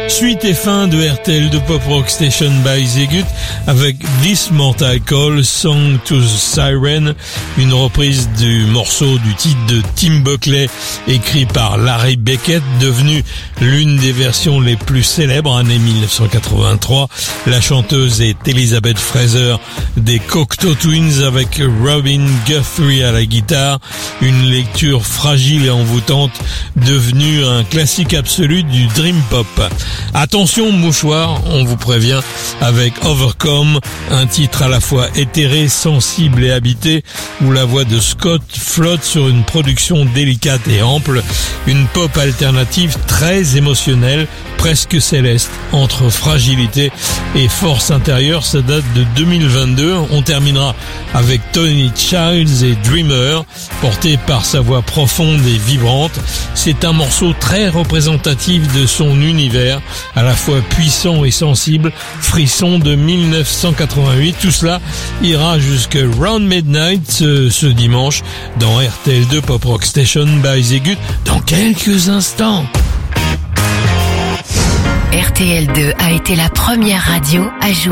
Suite et fin de RTL2 Pop Rock Station by Zegut avec This Mortal Call, Song to the Siren, une reprise du morceau du titre de Tim Buckley écrit par Larry Beckett, devenu l'une des versions les plus célèbres, année 1983. La chanteuse est Elizabeth Fraser des Cocteau Twins avec Robin Guthrie à la guitare, une lecture fragile et envoûtante devenue un classique absolu du dream pop. Attention mouchoir, on vous prévient, avec Overcome, un titre à la fois éthéré, sensible et habité, où la voix de Scott flotte sur une production délicate et ample, une pop alternative très émotionnelle, presque céleste, entre fragilité et force intérieure. Ça date de 2022. On terminera avec Tony Childs et Dreamer, porté par sa voix profonde et vibrante. C'est un morceau très représentatif de son univers, à la fois puissant et sensible, frisson de 1988. Tout cela ira jusque Round Midnight ce dimanche dans RTL2 Pop Rock Station by Zegut dans quelques instants. RTL2 a été la première radio à jouer